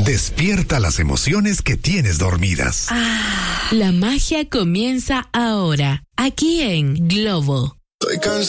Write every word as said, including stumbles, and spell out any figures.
Despierta las emociones que tienes dormidas. Ah, la magia comienza ahora, aquí en Globo.